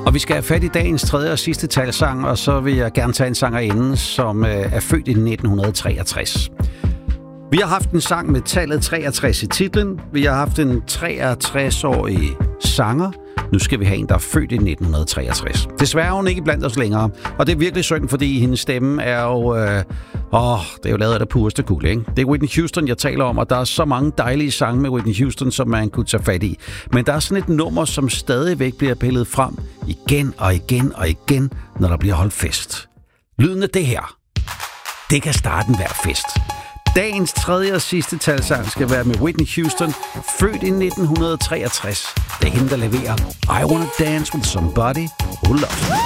Og vi skal have fat i dagens tredje og sidste talsang, og så vil jeg gerne tage en sangerinde, som er født i 1963. Vi har haft en sang med tallet 63 i titlen. Vi har haft en 63-årig sanger. Nu skal vi have en, der er født i 1963. Desværre er hun ikke blandt os længere, og det er virkelig synd, fordi hendes stemme er jo... det er jo lavet af det pureste kul, ikke? Det er Whitney Houston, jeg taler om, og der er så mange dejlige sange med Whitney Houston, som man kunne tage fat i. Men der er sådan et nummer, som stadigvæk bliver pillet frem igen og igen og igen, når der bliver holdt fest. Lyden af det her, det kan starte enhver fest. Dagens tredje og sidste talsang skal være med Whitney Houston, født i 1963. Det er hende, der leverer I Wanna Dance With Somebody Who Loves Me.